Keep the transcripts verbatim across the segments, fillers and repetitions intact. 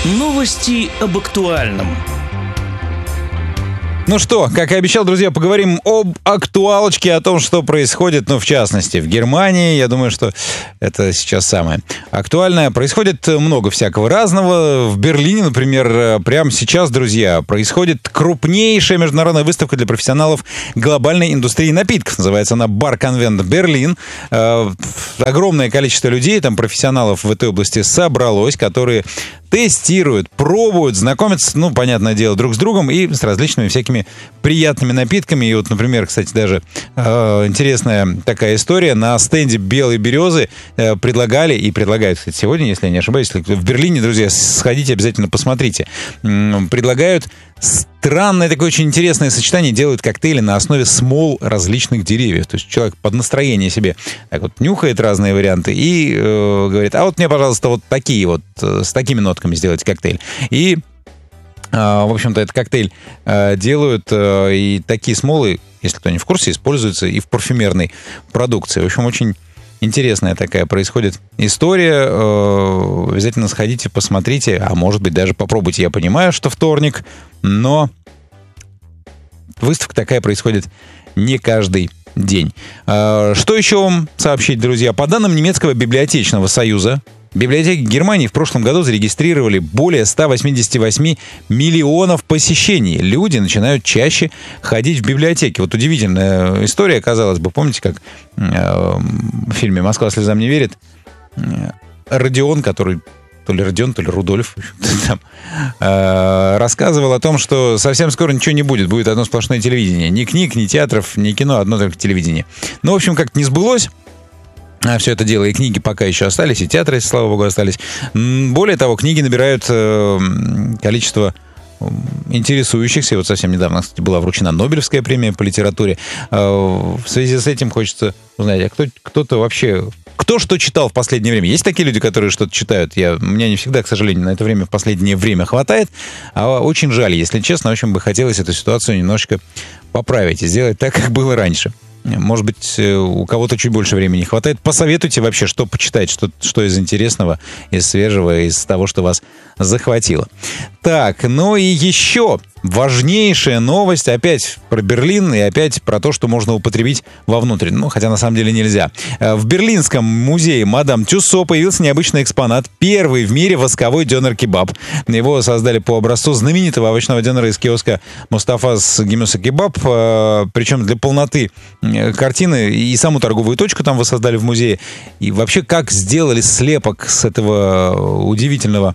Новости об актуальном. Ну что, как и обещал, друзья, поговорим об актуалочке, о том, что происходит, ну, в частности, в Германии. Я думаю, что это сейчас самое актуальное. Происходит много всякого разного. В Берлине, например, прямо сейчас, друзья, происходит крупнейшая международная выставка для профессионалов глобальной индустрии напитков. Называется она Bar-Convent Berlin. Огромное количество людей, там, профессионалов в этой области собралось, которые тестируют, пробуют, знакомятся, ну, понятное дело, друг с другом и с различными всякими приятными напитками. И вот, например, кстати, даже э, интересная такая история. На стенде «Белой березы» э, предлагали, и предлагают, кстати, сегодня, если я не ошибаюсь, в Берлине, друзья, сходите, обязательно посмотрите. М-м, предлагают странное такое очень интересное сочетание. Делают коктейли на основе смол различных деревьев. То есть человек под настроение себе так вот нюхает разные варианты и э, говорит: а вот мне, пожалуйста, вот такие вот, э, с такими нотками сделать коктейль. И, э, в общем-то, этот коктейль э, делают, э, и такие смолы, если кто не в курсе, используются и в парфюмерной продукции. В общем, очень интересная такая происходит история. Э, обязательно сходите, посмотрите, а может быть, даже попробуйте. Я понимаю, что вторник, но выставка такая происходит не каждый день. Э, что еще вам сообщить, друзья? По данным немецкого библиотечного союза, библиотеки Германии в прошлом году зарегистрировали более ста восьмидесяти восьми миллионов посещений. Люди начинают чаще ходить в библиотеки. Вот удивительная история, казалось бы. Помните, как э, в фильме «Москва слезам не верит» э, Родион, который то ли Родион, то ли Рудольф, там, э, рассказывал о том, что совсем скоро ничего не будет. Будет одно сплошное телевидение. Ни книг, ни театров, ни кино, одно только телевидение. Ну, в общем, как-то не сбылось. А все это дело, и книги пока еще остались, и театры, слава богу, остались. Более того, книги набирают э, количество интересующихся. Вот совсем недавно, кстати, была вручена Нобелевская премия по литературе. Э, в связи с этим хочется узнать, а кто, кто-то вообще... Кто что читал в последнее время? Есть такие люди, которые что-то читают? Я, у меня не всегда, к сожалению, на это время в последнее время хватает. А очень жаль, если честно. Очень бы хотелось эту ситуацию немножечко поправить и сделать так, как было раньше. Может быть, у кого-то чуть больше времени хватает. Посоветуйте вообще, что почитать, что, что из интересного, из свежего, из того, что вас захватило. Так, ну и еще важнейшая новость. Опять про Берлин и опять про то, что можно употребить вовнутрь. Ну, хотя на самом деле нельзя. В Берлинском музее Мадам Тюссо появился необычный экспонат. Первый в мире восковой дёнер-кебаб. Его создали по образцу знаменитого овощного дёнера из киоска Мустафас Гемюса Кебаб. Причем для полноты картины и саму торговую точку там воссоздали в музее. И вообще, как сделали слепок с этого удивительного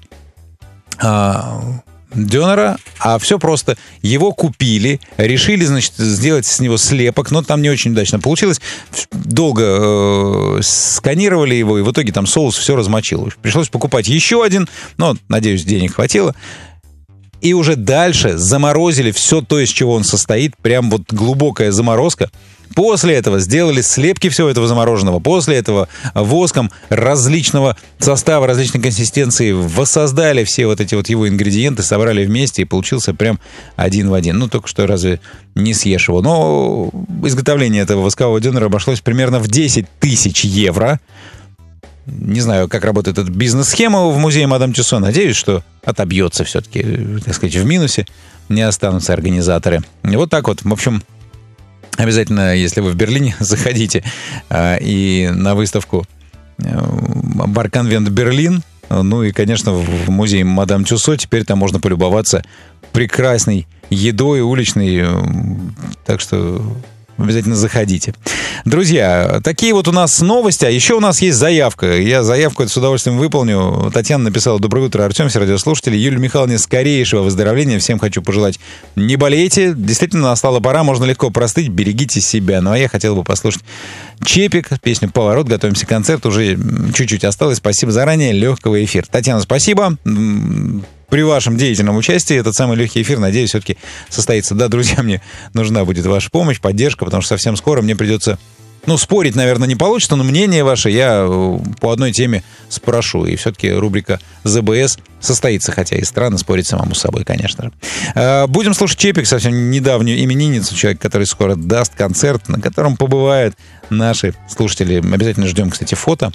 а, дёнера, а все просто. Его купили, решили, значит, сделать с него слепок, но там не очень удачно получилось. Долго э, сканировали его, и в итоге там соус все размочил. Пришлось покупать еще один, но, надеюсь, денег хватило. И уже дальше заморозили все то, из чего он состоит. Прям вот глубокая заморозка. После этого сделали слепки всего этого замороженного. После этого воском различного состава, различной консистенции воссоздали все вот эти вот его ингредиенты, собрали вместе, и получился прям один в один. Ну, только что разве не съешь его. Но изготовление этого воскового дёнера обошлось примерно в десять тысяч евро. Не знаю, как работает эта бизнес-схема в музее Мадам Тюссо. Надеюсь, что отобьется все-таки, так сказать, в минусе. Не останутся организаторы. Вот так вот. В общем, обязательно, если вы в Берлине, заходите э, и на выставку э, Bar-Convent Berlin. Ну и, конечно, в музей Мадам Тюссо теперь там можно полюбоваться прекрасной едой уличной. Э, так что обязательно заходите. Друзья, такие вот у нас новости. А еще у нас есть заявка. Я заявку эту с удовольствием выполню. Татьяна написала: доброе утро, Артем, все радиослушатели. Юлия Михайловна, скорейшего выздоровления. Всем хочу пожелать. Не болейте. Действительно, настала пора. Можно легко простыть. Берегите себя. Ну, а я хотел бы послушать Чепик, песню «Поворот». Готовимся к концерту. Уже чуть-чуть осталось. Спасибо заранее. Легкого эфира. Татьяна, спасибо. При вашем деятельном участии этот самый легкий эфир, надеюсь, все-таки состоится. Да, друзья, мне нужна будет ваша помощь, поддержка, потому что совсем скоро мне придется... Ну, спорить, наверное, не получится, но мнение ваше я по одной теме спрошу. И все-таки рубрика ЗБС состоится, хотя и странно спорить самому с собой, конечно же. Будем слушать Чепик, совсем недавнюю именинницу, человек, который скоро даст концерт, на котором побывают наши слушатели. Обязательно ждем, кстати, фото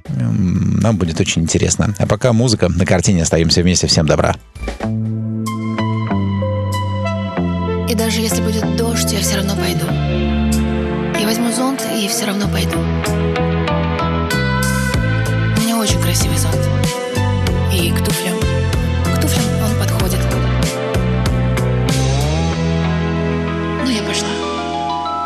Нам будет очень интересно. А пока музыка на картине. Остаемся вместе. Всем добра. И даже если будет дождь, я все равно пойду. Я возьму зонт и все равно пойду.